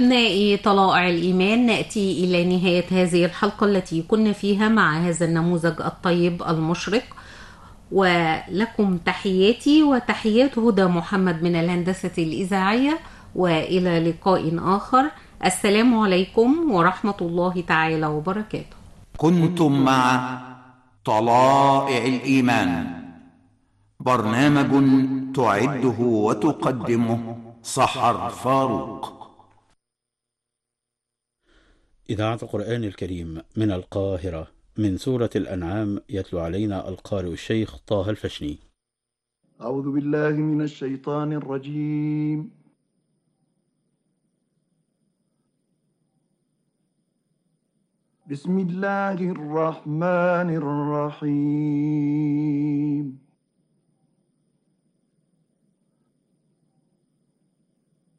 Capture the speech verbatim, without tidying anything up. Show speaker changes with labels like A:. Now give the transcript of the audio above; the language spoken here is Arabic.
A: أبنائي طلائع الإيمان، نأتي إلى نهاية هذه الحلقة التي كنا فيها مع هذا النموذج الطيب المشرق، ولكم تحياتي وتحيات هدى محمد من الهندسة الإذاعية، وإلى لقاء آخر. السلام عليكم ورحمة الله تعالى وبركاته.
B: كنتم مع طلائع الإيمان، برنامج تعده وتقدمه سحر فاروق.
C: إذاعة القرآن الكريم من القاهرة، من سورة الأنعام، يتلو علينا القارئ الشيخ طه الفشني.
D: أعوذ بالله من الشيطان الرجيم. بسم الله الرحمن الرحيم.